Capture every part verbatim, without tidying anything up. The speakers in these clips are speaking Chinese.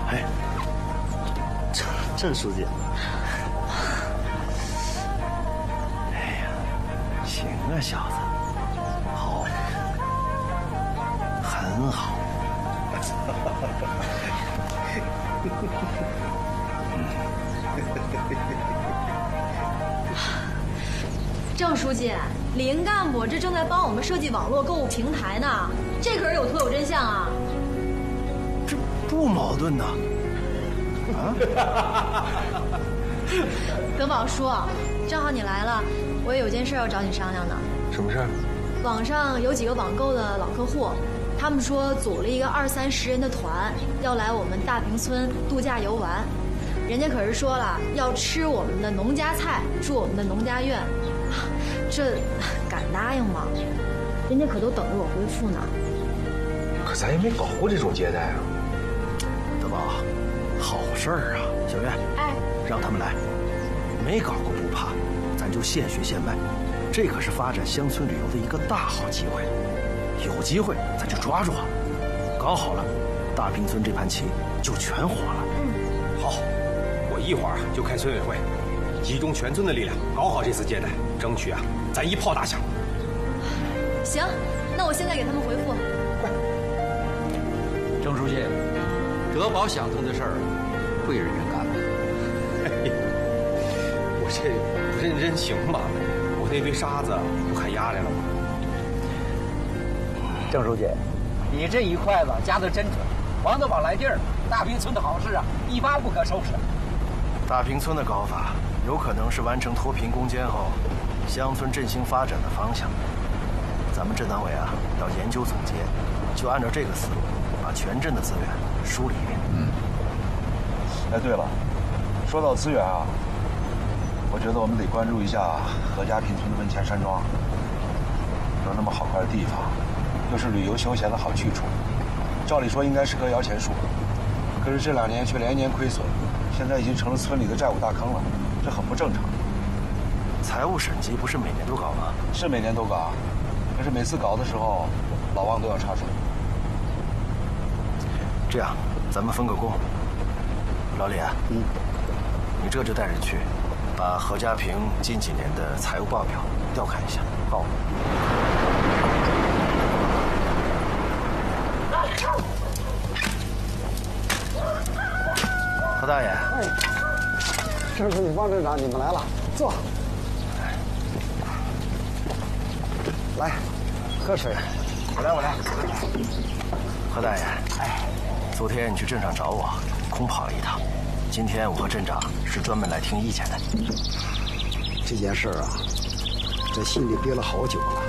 哎，郑郑书记。哎呀，行啊，小子，好，很好。 郑书记，林干部这正在帮我们设计网络购物平台呢，这可是有图有真相啊！ 这不矛盾呢。啊？ 德宝叔，正好你来了，我也有件事要找你商量呢。 什么事儿？ 网上有几个网购的老客户，他们说组了一个二三十人的团，要来我们大坪村度假游玩。人家可是说了，要吃我们的农家菜，住我们的农家院。这敢答应吗？人家可都等着我回复呢。 可咱也没搞过这种接待啊。 德宝，好事儿啊！小月， 哎， 让他们来，没搞过不怕，咱就现学现卖。这可是发展乡村旅游的一个大好机会，有机会咱就抓住啊！搞好了，大坪村这盘棋就全活了。 嗯，好，我一会儿就开村委会，集中全村的力量，搞好这次接待，争取啊，咱一炮打响。 行，那我现在给他们回复。 快， 郑书记，德宝想通的事儿，会认真干的。 嘿，我这不认真行吗？我那堆沙子不看压来了吗？ 郑书记，你这一筷子夹得真准，王德宝来劲儿了，大坪村的好事啊，一发不可收拾。 大坪村的搞法，有可能是完成脱贫攻坚后，乡村振兴发展的方向。咱们镇党委啊，要研究总结，就按照这个思路，把全镇的资源梳理一遍。 嗯。哎，对了，说到资源啊，我觉得我们得关注一下何家坪村的温泉山庄。有那么好块的地方，又是旅游休闲的好去处，照理说应该是棵摇钱树，可是这两年却连年亏损，现在已经成了村里的债务大坑了，这很不正常。 财务审计不是每年都搞吗？ 是每年都搞，可是每次搞的时候，老王都要插手。 这样，咱们分个工。老李啊，嗯，你这就带人去，把何家坪近几年的财务报表调看一下。好。何大爷， 哎，郑书记、王镇长，你们来了，坐。来，喝水。 我来，我来。 何大爷，哎，昨天你去镇上找我，空跑了一趟。今天我和镇长是专门来听意见的。 这件事啊，在心里憋了好久了。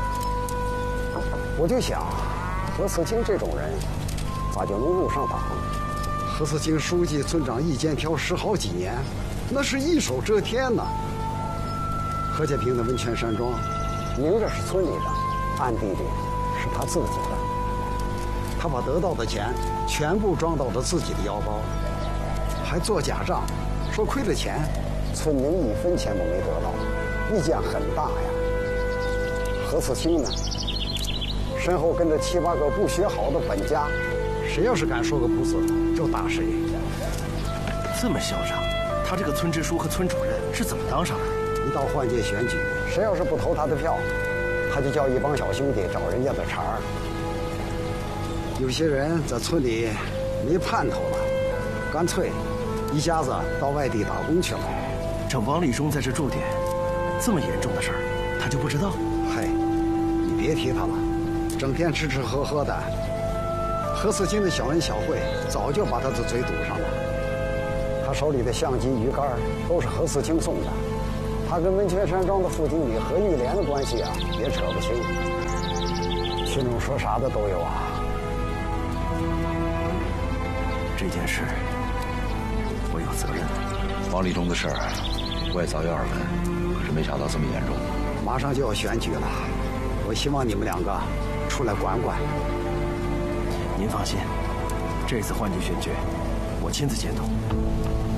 我就想，何四清这种人，咋就能入上党？何四清书记、村长意见挑十好几年，那是一手遮天呐。何家坪的温泉山庄，明着是村里的，暗地里是他自己的。他把得到的钱全部装到了自己的腰包，还做假账，说亏了钱，村民一分钱都没得到，意见很大呀。何四清呢，身后跟着七八个不学好的本家，谁要是敢说个不字，就打谁。 这么嚣张，他这个村支书和村主任是怎么当上的？ 一到换届选举，谁要是不投他的票，他就叫一帮小兄弟找人家的茬儿。有些人在村里没盼头了，干脆一家子到外地打工去了。 这王立忠在这驻点，这么严重的事儿，他就不知道？ 嗨，你别提他了，整天吃吃喝喝的。何四清的小恩小惠早就把他的嘴堵上了。他手里的相机、鱼竿都是何四清送的。他跟温泉山庄的副经理何玉莲的关系啊，也扯不清。群众说啥的都有啊。 这件事，我有责任。 王立忠的事儿，我也早有耳闻，可是没想到这么严重。 马上就要选举了，我希望你们两个出来管管。 您放心，这次换届选举，我亲自监督。